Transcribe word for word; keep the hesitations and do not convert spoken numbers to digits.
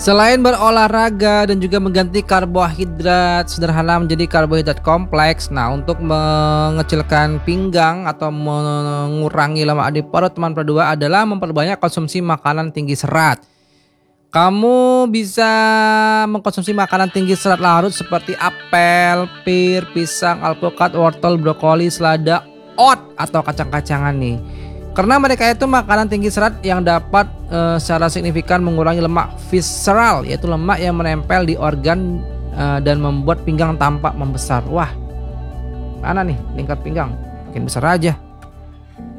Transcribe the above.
Selain berolahraga dan juga mengganti karbohidrat sederhana menjadi karbohidrat kompleks. Nah, untuk mengecilkan pinggang atau mengurangi lemak di perut, teman berdua, adalah memperbanyak konsumsi makanan tinggi serat. Kamu bisa mengkonsumsi makanan tinggi serat larut seperti apel, pir, pisang, alpukat, wortel, brokoli, selada, oat atau kacang-kacangan nih. Karena mereka itu makanan tinggi serat yang dapat e, secara signifikan mengurangi lemak visceral, yaitu lemak yang menempel di organ e, dan membuat pinggang tampak membesar. Wah, mana nih lingkar pinggang? Makin besar aja.